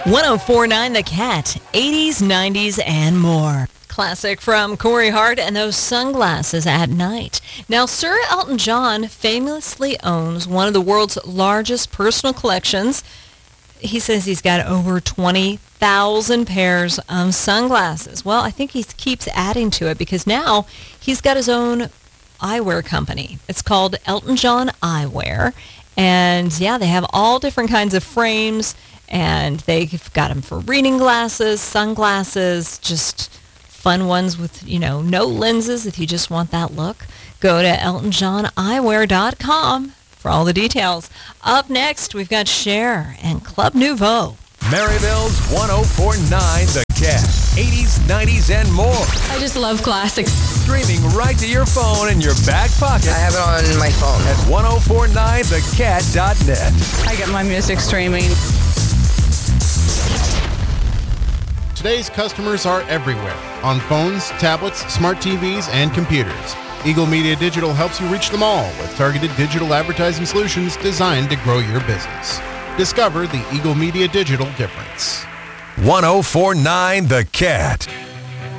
1049 The Cat, 80s, 90s, and more. Classic from Corey Hart and those sunglasses at night. Now, Sir Elton John famously owns one of the world's largest personal collections. He says he's got over 20,000 pairs of sunglasses. Well, I think he keeps adding to it because now he's got his own eyewear company. It's called Elton John Eyewear. And yeah, they have all different kinds of frames, and they've got them for reading glasses, sunglasses, just fun ones with, no lenses if you just want that look. Go to eltonjohneyewear.com for all the details. Up next, we've got Cher and Club Nouveau. Maryville's 1049 The Cat. 80s, 90s, and more. I just love classics. Streaming right to your phone in your back pocket. I have it on my phone. At 1049thecat.net. I get my music streaming. Today's customers are everywhere. On phones, tablets, smart TVs, and computers. Eagle Media Digital helps you reach them all with targeted digital advertising solutions designed to grow your business. Discover the Eagle Media Digital difference. 1049 The Cat.